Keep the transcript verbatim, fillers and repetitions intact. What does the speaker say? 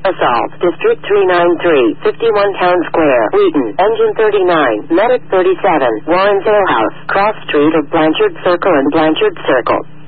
Assault, District three ninety-three, fifty-one Town Square, Wheaton, Engine thirty-nine, Medic thirty-seven, Warrens Ale House, Cross Street of Blanchard Circle and Blanchard Circle.